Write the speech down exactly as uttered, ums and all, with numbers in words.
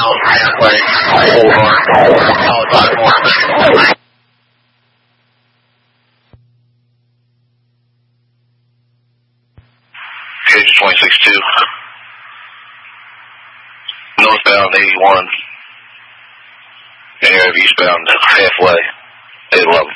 southbound, halfway, four, outside one. Gauge twenty-six two. Northbound eighty-one. Area of eastbound halfway, eight eleven.